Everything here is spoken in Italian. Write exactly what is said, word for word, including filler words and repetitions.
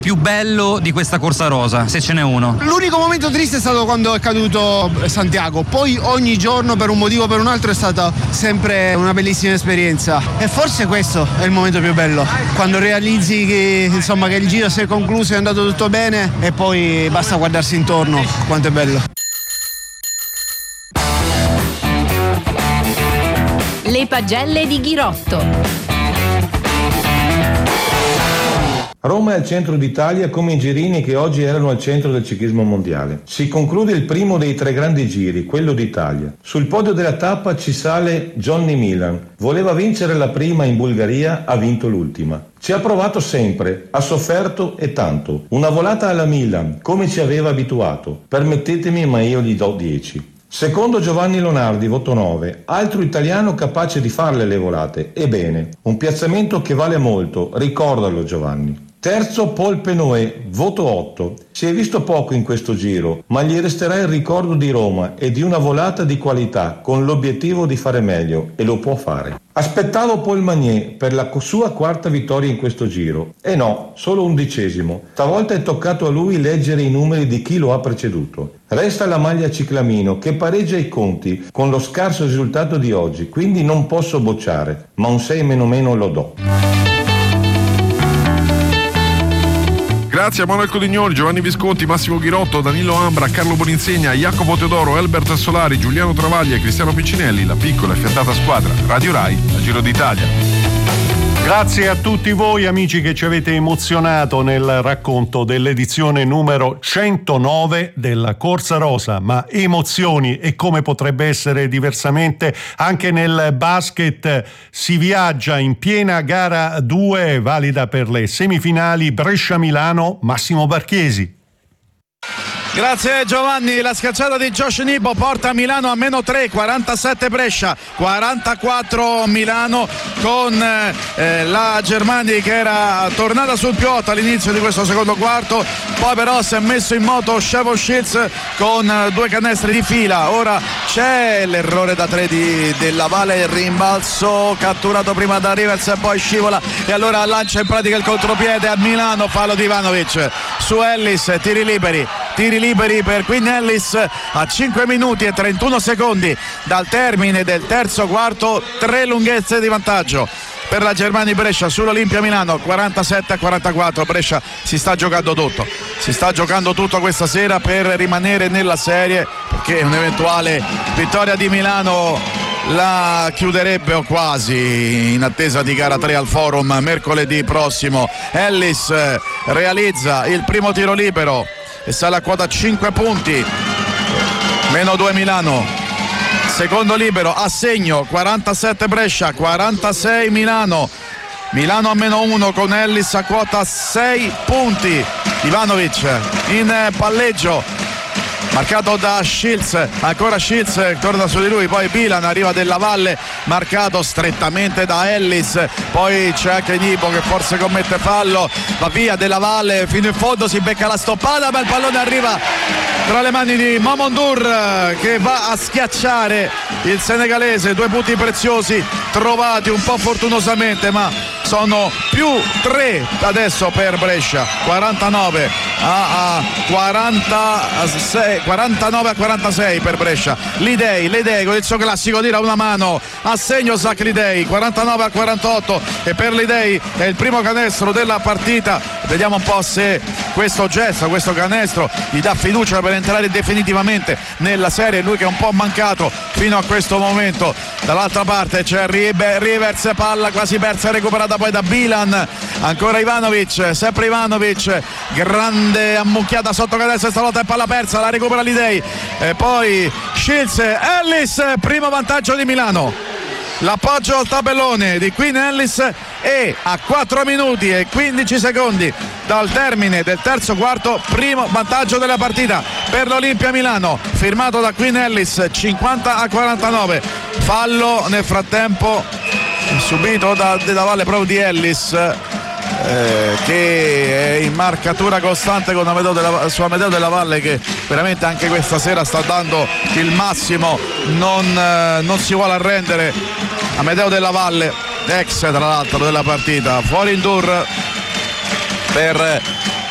più bello di questa corsa rosa, se ce n'è uno? L'unico momento triste è stato quando è caduto Santiago, poi ogni giorno per un motivo o per un altro è stata sempre una bellissima esperienza e forse questo è il momento più bello, quando realizzi che, insomma, che il giro si è concluso, è andato tutto bene e poi basta guardarsi intorno, quanto è bello. Le pagelle di Ghirotto. Roma è al centro d'Italia come i girini che oggi erano al centro del ciclismo mondiale. Si conclude il primo dei tre grandi giri, quello d'Italia. Sul podio della tappa ci sale Johnny Milan. Voleva vincere la prima in Bulgaria, ha vinto l'ultima. Ci ha provato sempre, ha sofferto e tanto. Una volata alla Milan, come ci aveva abituato. Permettetemi, ma io gli do dieci. Secondo Giovanni Lonardi, voto nove, altro italiano capace di farle le volate. Ebbene, un piazzamento che vale molto, ricordalo Giovanni. Terzo Paul Penoé, voto otto. Si è visto poco in questo giro, ma gli resterà il ricordo di Roma e di una volata di qualità con l'obiettivo di fare meglio, e lo può fare. Aspettavo Paul Magnier per la sua quarta vittoria in questo giro. E no, solo undicesimo. Stavolta è toccato a lui leggere i numeri di chi lo ha preceduto. Resta la maglia ciclamino che pareggia i conti con lo scarso risultato di oggi, quindi non posso bocciare, ma un sei meno meno lo do. Grazie a Manuel Codignoli, Giovanni Visconti, Massimo Ghirotto, Danilo Ambra, Carlo Boninsegna, Jacopo Teodoro, Albert Solari, Giuliano Travaglia e Cristiano Piccinelli, la piccola e fiattata squadra Radio Rai, al Giro d'Italia. Grazie a tutti voi amici che ci avete emozionato nel racconto dell'edizione numero centonove della Corsa Rosa, ma emozioni, e come potrebbe essere diversamente anche nel basket, si viaggia in piena gara due valida per le semifinali Brescia-Milano. Massimo Barchiesi. Grazie Giovanni, la schiacciata di Josh Nibo porta Milano a meno tre, quarantasette Brescia, quarantaquattro Milano, con eh, la Germani che era tornata sul più otto all'inizio di questo secondo quarto, poi però si è messo in moto Shevon Shields con eh, due canestri di fila. Ora c'è l'errore da tre di Della Valle, il rimbalzo catturato prima da Rivers e poi scivola, e allora lancia in pratica il contropiede a Milano, fallo di Ivanovic su Ellis, tiri liberi, tiri liberi per Quinn Ellis a cinque minuti e trentuno secondi dal termine del terzo quarto, tre lunghezze di vantaggio per la Germani Brescia sull'Olimpia Milano, quarantasette a quarantaquattro. Brescia si sta giocando tutto, si sta giocando tutto questa sera per rimanere nella serie, perché un'eventuale vittoria di Milano la chiuderebbe o quasi, in attesa di gara tre al Forum mercoledì prossimo. Ellis realizza il primo tiro libero e sale a quota cinque punti, meno due Milano. Secondo libero a segno, quarantasette Brescia, quarantasei Milano. Milano a meno uno con Ellis a quota sei punti. Ivanovic in palleggio, marcato da Shields, ancora Shields, torna su di lui, poi Bilan, arriva Della Valle, marcato strettamente da Ellis, poi c'è anche Nibo che forse commette fallo, va via Della Valle fino in fondo, si becca la stoppata, ma il pallone arriva tra le mani di Mamondour che va a schiacciare il senegalese. Due punti preziosi trovati un po' fortunosamente, ma sono più tre adesso per Brescia, quarantanove a quarantasei, quarantanove a quarantasei per Brescia. Lidei, Lidei con il suo classico tira una mano a segno Zach Lidei, quarantanove a quarantotto, e per Lidei è il primo canestro della partita. Vediamo un po' se questo gesto, questo canestro gli dà fiducia per entrare definitivamente nella serie, lui che è un po' mancato fino a questo momento. Dall'altra parte c'è Rivers, palla quasi persa, recuperata poi da Bilan, ancora Ivanovic, sempre Ivanovic, grande ammucchiata sotto canestro, stavolta è palla persa, la recupera Lidei, e poi Shields, Ellis, primo vantaggio di Milano. L'appoggio al tabellone di Quinn Ellis, e a quattro minuti e quindici secondi dal termine del terzo quarto, primo vantaggio della partita per l'Olimpia Milano, firmato da Quinn Ellis, cinquanta a quarantanove. Fallo nel frattempo subito da Della Valle proprio di Ellis, eh, che è in marcatura costante con Amedeo della, su Amedeo Della Valle, che veramente anche questa sera sta dando il massimo, non, eh, non si vuole arrendere. Amedeo Della Valle, ex tra l'altro della partita, fuori in dur per